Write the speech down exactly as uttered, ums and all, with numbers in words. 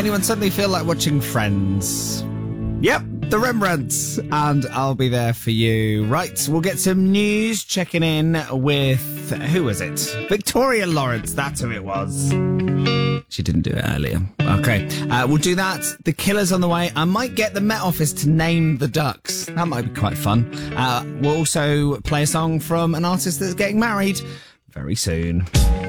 anyone suddenly feel like watching Friends? Yep, the Rembrandts, and I'll be there for you. Right, we'll get some news, checking in with, who was it? Victoria Lawrence, that's who it was. She didn't do it earlier. Okay, uh, we'll do that. The Killer's on the way. I might get the Met Office to name the ducks. That might be quite fun. Uh, we'll also play a song from an artist that's getting married very soon.